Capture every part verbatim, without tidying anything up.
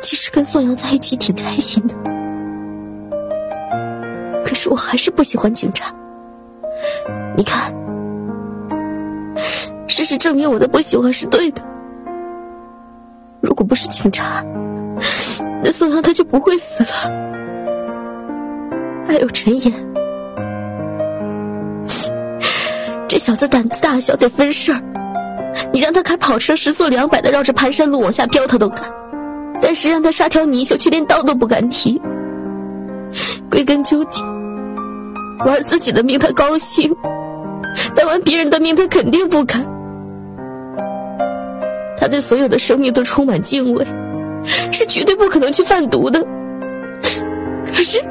其实跟宋阳在一起挺开心的，可是我还是不喜欢警察。你看，事实证明我的不喜欢是对的。如果不是警察，那宋阳他就不会死了。还有陈岩，这小子胆子大小得分事儿，你让他开跑车时速两百的绕着盘山路往下飙他都敢，但是让他杀条泥鳅却连刀都不敢提。归根究底，玩自己的命他高兴，但玩别人的命他肯定不敢。他对所有的生命都充满敬畏，是绝对不可能去贩毒的。可是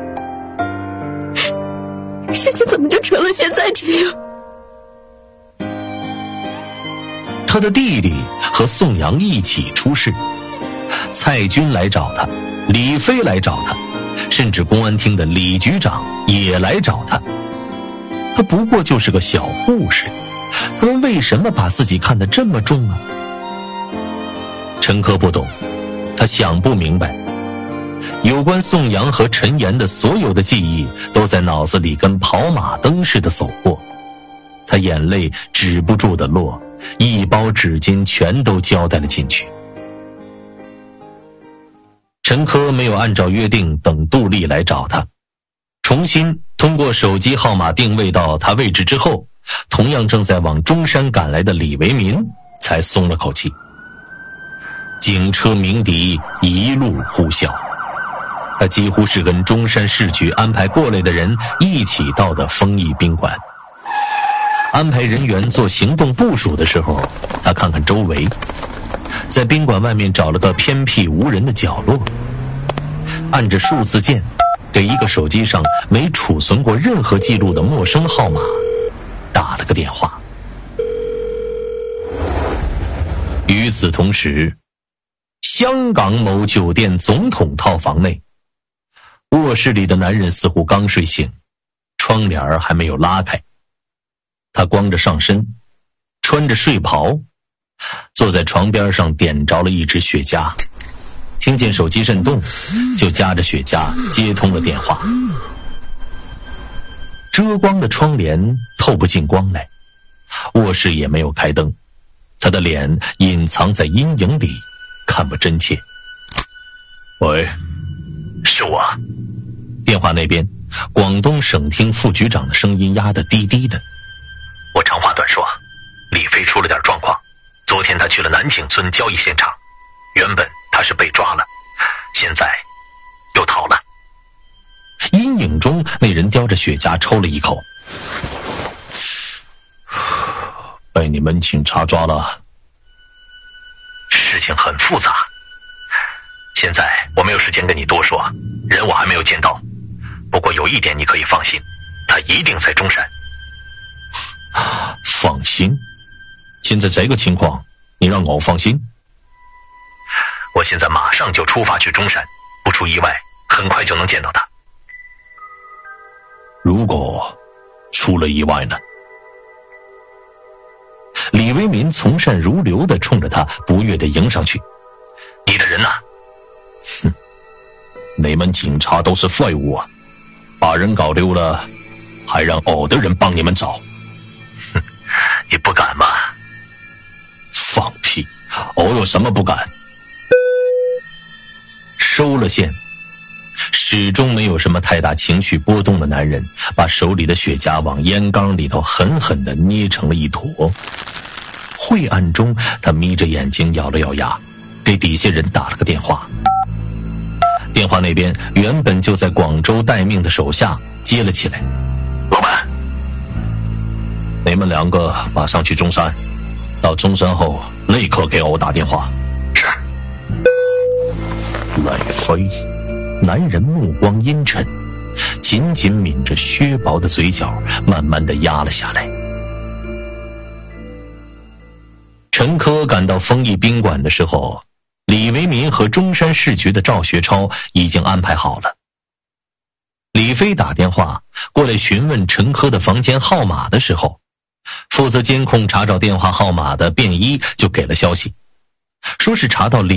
事情怎么就成了现在这样？ 他的弟弟和宋阳一起出事，蔡军来找他，李飞来找他，甚至公安厅的李局长也来找他。他不过就是个小护士，他们为什么把自己看得这么重啊？陈科不懂，他想不明白。有关宋阳和陈岩的所有的记忆都在脑子里跟跑马灯似的走过，他眼泪止不住的落，一包纸巾全都交代了进去。陈科没有按照约定等杜丽来找他，重新通过手机号码定位到他位置之后，同样正在往中山赶来的李维民才松了口气。警车鸣笛，一路呼啸，他几乎是跟中山市局安排过来的人一起到的丰益宾馆。安排人员做行动部署的时候，他看看周围，在宾馆外面找了个偏僻无人的角落，按着数字键给一个手机上没储存过任何记录的陌生号码打了个电话。与此同时，香港某酒店总统套房内，卧室里的男人似乎刚睡醒，窗帘还没有拉开。他光着上身，穿着睡袍，坐在床边上点着了一支雪茄，听见手机震动，就夹着雪茄接通了电话。遮光的窗帘透不进光来，卧室也没有开灯，他的脸隐藏在阴影里，看不真切。喂，是我。电话那边，广东省厅副局长的声音压得低低的。 我长话短说，李飞出了点状况，昨天他去了南景村交易现场，原本他是被抓了，现在又逃了。 阴影中那人叼着雪茄抽了一口。被你们警察抓了。 事情很复杂，现在我没有时间跟你多说，人我还没有见到，不过有一点你可以放心，他一定在中山。 放心？现在这个情况你让我放心？ 我现在马上就出发去中山，不出意外很快就能见到他。 如果出了意外呢？李维民从善如流地冲着他不悦地迎上去。 你的人呢？ 哼，你们警察都是废物啊，把人搞丢了还让我的人帮你们找。 哼，你不敢吗？ 放屁，我有什么不敢？收了线，始终没有什么太大情绪波动的男人把手里的雪茄往烟缸里头狠狠地捏成了一坨。晦暗中，他眯着眼睛咬了咬牙，给底下人打了个电话。电话那边原本就在广州待命的手下接了起来。 老板， 你们两个马上去中山，到中山后立刻给我打电话。 是。 赖飞，男人目光阴沉，紧紧抿着削薄的嘴角，慢慢地压了下来。陈科赶到丰益宾馆的时候，李维民和中山市局的赵学超已经安排好了。李飞打电话过来询问陈科的房间号码的时候，负责监控查找电话号码的便衣就给了消息，说是查到李